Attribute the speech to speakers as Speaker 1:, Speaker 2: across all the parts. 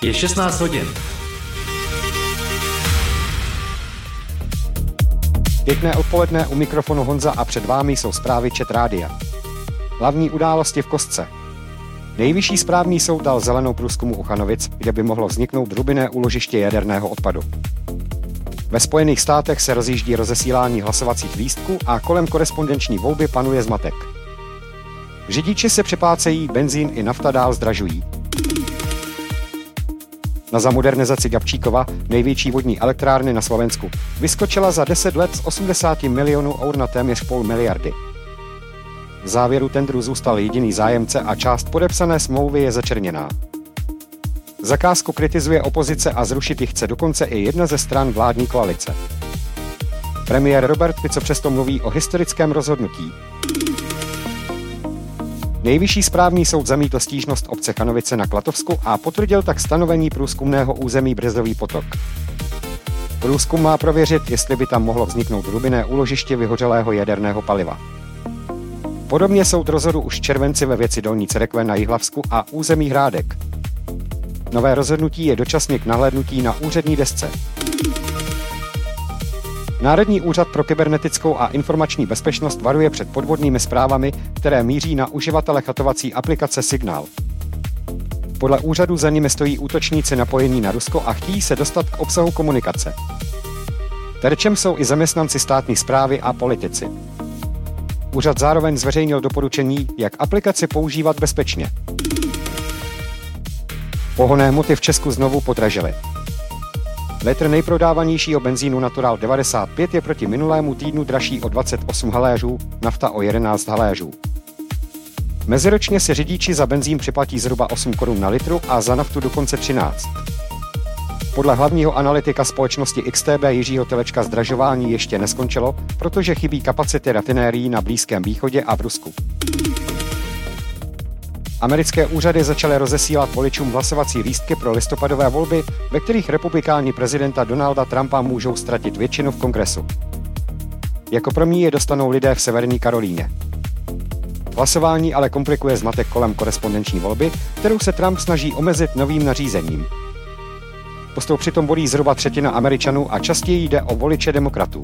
Speaker 1: Je 16 hodin.
Speaker 2: Pěkné odpoledne, u mikrofonu Honza a před vámi jsou zprávy ČT Rádia. Hlavní události v kostce. Nejvyšší správní soud dal zelenou průzkumu u Chanovic, kde by mohlo vzniknout hrubinné úložiště jaderného odpadu. Ve Spojených státech se rozjíždí rozesílání hlasovacích lístků a kolem korespondenční volby panuje zmatek. Řidiči se přeplácejí, benzín i nafta dál zdražují. Na modernizaci Gabčíkova, největší vodní elektrárny na Slovensku, vyskočila za 10 let z 80 milionů eur na téměř 0,5 miliardy. V závěru tendru zůstal jediný zájemce a část podepsané smlouvy je začerněná. Zakázku kritizuje opozice a zrušit ji chce dokonce i jedna ze stran vládní koalice. Premiér Robert Fico přesto mluví o historickém rozhodnutí. Nejvyšší správní soud zamítl stížnost obce Chanovice na Klatovsku a potvrdil tak stanovení průzkumného území Březový potok. Průzkum má prověřit, jestli by tam mohlo vzniknout hrubinné úložiště vyhořelého jaderného paliva. Podobně soud rozhodl už v červenci ve věci Dolní Cerekve na Jihlavsku a území Hrádek. Nové rozhodnutí je dočasně k nahlédnutí na úřední desce. Národní úřad pro kybernetickou a informační bezpečnost varuje před podvodnými zprávami, které míří na uživatele chatovací aplikace Signál. Podle úřadu za nimi stojí útočníci napojení na Rusko a chtějí se dostat k obsahu komunikace. Terčem jsou i zaměstnanci státní správy a politici. Úřad zároveň zveřejnil doporučení, jak aplikaci používat bezpečně. Pohonné hmoty v Česku znovu podražily. Litr nejprodávanějšího benzínu Natural 95 je proti minulému týdnu dražší o 28 haléřů, nafta o 11 haléřů. Meziročně si řidiči za benzín připlatí zhruba 8 korun na litru a za naftu dokonce 13. Podle hlavního analytika společnosti XTB Jiřího Telečka zdražování ještě neskončilo, protože chybí kapacity rafinérií na Blízkém východě a v Rusku. Americké úřady začaly rozesílat voličům hlasovací lístky pro listopadové volby, ve kterých republikáni prezidenta Donalda Trumpa můžou ztratit většinu v kongresu. Jako první je dostanou lidé v Severní Karolíně. Hlasování ale komplikuje zmatek kolem korespondenční volby, kterou se Trump snaží omezit novým nařízením. Postou přitom volí zhruba třetina Američanů a častěji jde o voliče demokratů.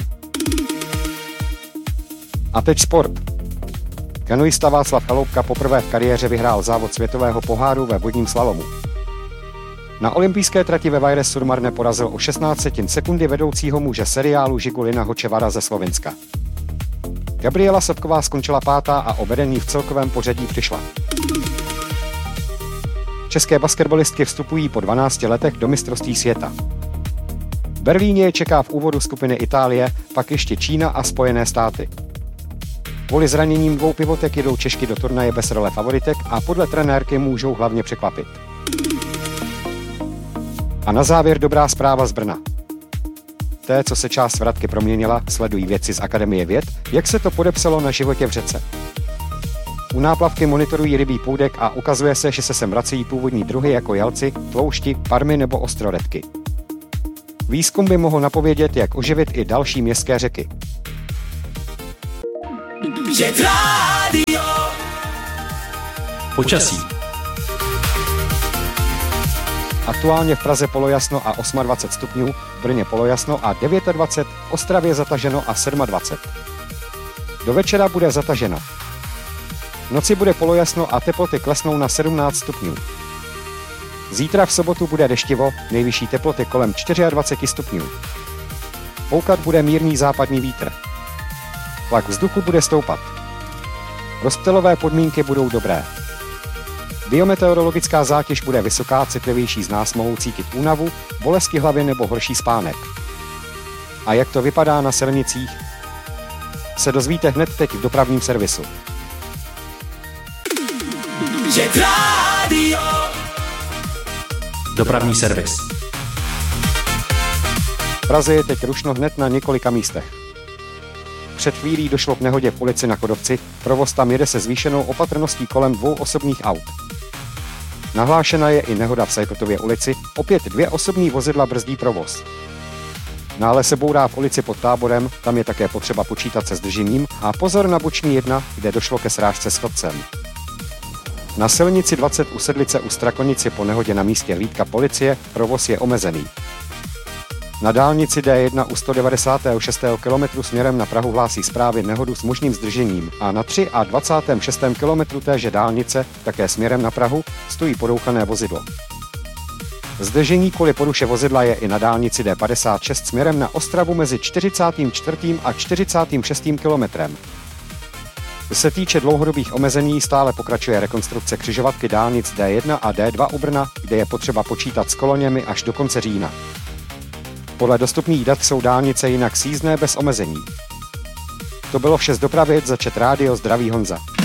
Speaker 2: A teď sport. Kanoista Václav Chaloupka poprvé v kariéře vyhrál závod světového poháru ve vodním slalomu. Na olympijské trati ve Vajres-sur-Marne porazil o 16 sekundy vedoucího muže seriálu Žigulina Hočevara ze Slovenska. Gabriela Savková skončila 5. a o vedení v celkovém pořadí přišla. České basketbalistky vstupují po 12 letech do mistrovství světa. V Berlíně je čeká v úvodu skupiny Itálie, pak ještě Čína a Spojené státy. Kvůli zraněním 2 pivotek jedou Češky do turnaje bez role favoritek a podle trenérky můžou hlavně překvapit. A na závěr dobrá zpráva z Brna. Té, co se část vratky proměnila, sledují vědci z Akademie věd, jak se to podepsalo na životě v řece. U náplavky monitorují rybí půdek a ukazuje se, že se sem vracejí původní druhy jako jalci, tloušti, parmy nebo ostroredky. Výzkum by mohl napovědět, jak oživit i další městské řeky.
Speaker 1: Počasí.
Speaker 2: Aktuálně v Praze polojasno a 28 stupňů, v Brně polojasno a 29, v Ostravě zataženo a 27. Do večera bude zataženo. V noci bude polojasno a teploty klesnou na 17 stupňů. Zítra v sobotu bude deštivo, nejvyšší teploty kolem 24 stupňů. Foukat bude mírný západní vítr. Tlak vzduchu bude stoupat. Rozptylové podmínky budou dobré. Biometeorologická zátěž bude vysoká, citlivější z nás mohou cítit únavu, bolesti hlavy nebo horší spánek. A jak to vypadá na silnicích, se dozvíte hned teď v dopravním servisu.
Speaker 1: Dopravní servis.
Speaker 2: V Praze je teď rušno hned na několika místech. Před chvílí došlo k nehodě v ulici na Kodovci, provoz tam jede se zvýšenou opatrností kolem 2 osobních aut. Nahlášena je i nehoda v Sajkotově ulici, opět 2 osobní vozidla brzdí provoz. Nále se bourá v ulici pod Táborem, tam je také potřeba počítat se zdržením a pozor na boční 1, kde došlo ke srážce s chodcem. Na silnici 20 u Sedlice u Strakonici po nehodě na místě hlídka policie, provoz je omezený. Na dálnici D1 u 196. km směrem na Prahu hlásí zprávy nehodu s možným zdržením a na 23. km téže dálnice, také směrem na Prahu, stojí podouchané vozidlo. Zdržení kvůli poruše vozidla je i na dálnici D56 směrem na Ostravu mezi 44. a 46. kilometrem. Co se týče dlouhodobých omezení, stále pokračuje rekonstrukce křižovatky dálnic D1 a D2 u Brna, kde je potřeba počítat s koloněmi až do konce října. Podle dostupných dat jsou dálnice jinak sjízdné bez omezení. To bylo vše z dopravy, za Chat Rádio, zdraví Honza.